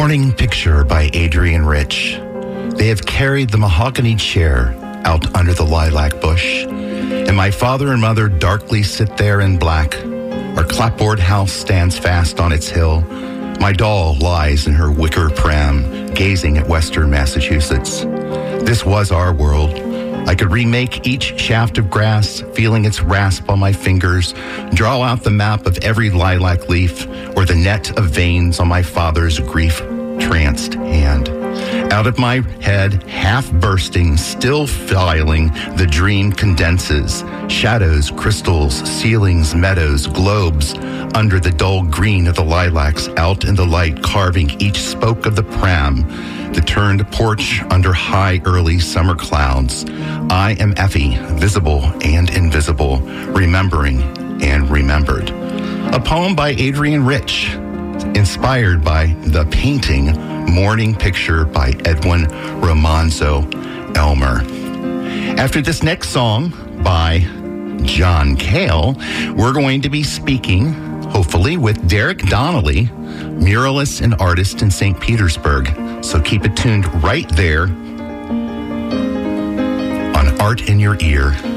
Morning Picture by Adrienne Rich. They have carried the mahogany chair out under the lilac bush, and my father and mother darkly sit there in black. Our clapboard house stands fast on its hill. My doll lies in her wicker pram, gazing at western Massachusetts. This was our world. I could remake each shaft of grass, feeling its rasp on my fingers, draw out the map of every lilac leaf, or the net of veins on my father's grief-tranced hand. Out of my head, half bursting, still filing, the dream condenses. Shadows, crystals, ceilings, meadows, globes, under the dull green of the lilacs, out in the light, carving each spoke of the pram, the turned porch under high early summer clouds. I am Effie, visible and invisible, remembering and remembered. A poem by Adrienne Rich, inspired by the painting Morning Picture by Edwin Romanzo Elmer. After this next song by John Cale, we're going to be speaking, hopefully, with Derek Donnelly, muralist and artist in St. Petersburg. So keep it tuned right there on Art in Your Ear.